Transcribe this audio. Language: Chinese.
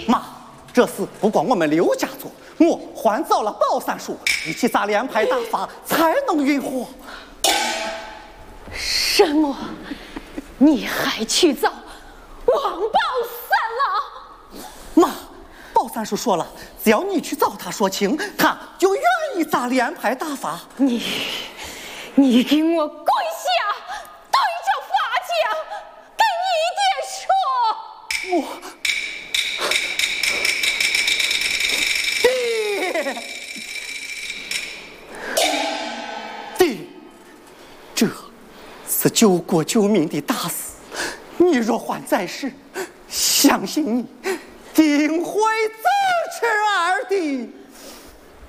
妈，这事不光我们刘家做，我还找了宝三叔一起砸连排大法，才能运货。 什么？你还去找王宝三了？ 妈，宝三叔说了，只要你去找他说情，他就愿意砸连排大法。 你给我跪下，对着法家给你爹说。 爹，这是救国救民的大事，你若还在世，相信你定会支持儿的。